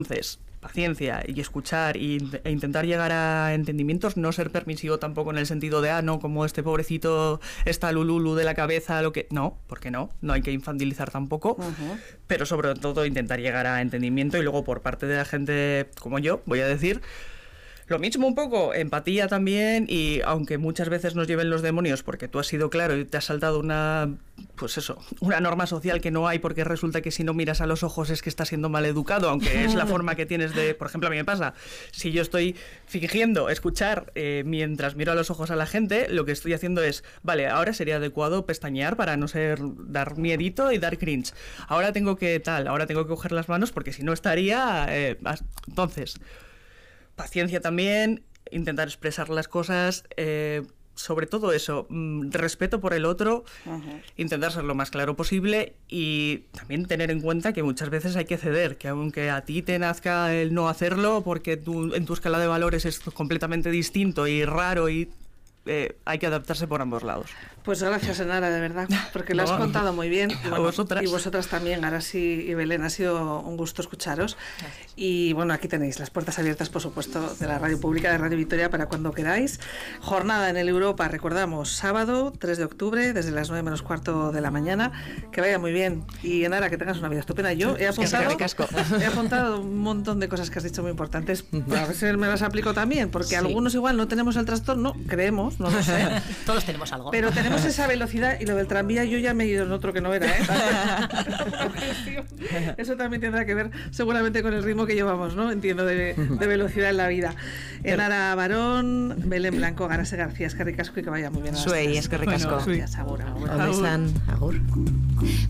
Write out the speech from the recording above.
Entonces, paciencia y escuchar e intentar llegar a entendimientos, no ser permisivo tampoco en el sentido de, no, como este pobrecito está lululu de la cabeza, lo que... No, porque no hay que infantilizar tampoco, pero sobre todo intentar llegar a entendimiento y luego por parte de la gente como yo, voy a decir... Lo mismo un poco, empatía también, y aunque muchas veces nos lleven los demonios porque tú has sido claro y te has saltado una norma social que no hay, porque resulta que si no miras a los ojos es que estás siendo mal educado, aunque es la forma que tienes de... Por ejemplo, a mí me pasa, si yo estoy fingiendo escuchar mientras miro a los ojos a la gente, lo que estoy haciendo es, vale, ahora sería adecuado pestañear para no dar miedito y dar cringe. Ahora tengo que coger las manos porque si no estaría... Entonces... Paciencia también, intentar expresar las cosas, sobre todo eso, respeto por el otro, intentar ser lo más claro posible y también tener en cuenta que muchas veces hay que ceder, que aunque a ti te nazca el no hacerlo porque en tu escala de valores es completamente distinto y raro y... hay que adaptarse por ambos lados. Pues gracias, Enara, de verdad, porque lo has contado muy bien. Y, bueno, vosotras. Y vosotras también, Arasi y Belén, ha sido un gusto escucharos. Gracias. Y bueno, aquí tenéis las puertas abiertas, por supuesto, de la Radio Pública, de Radio Vitoria, para cuando queráis. Jornada en el Europa, recordamos, sábado 3 de octubre, desde las 9 menos cuarto de la mañana. Que vaya muy bien. Y Enara, que tengas una vida estupenda. Yo he apuntado un montón de cosas que has dicho muy importantes. A ver si me las aplico también, porque algunos igual no tenemos el trastorno, creemos, no lo sé. Todos tenemos algo. Pero tenemos esa velocidad, y lo del tranvía yo ya me he ido en otro que no era, Eso también tendrá que ver seguramente con el ritmo que llevamos, ¿no? Entiendo, de velocidad en la vida. Enara Barón, Belén Blanco, Garase García, es que ricasco y que vaya muy bien. Suey, es que ricasco. Bueno, agur. Agur.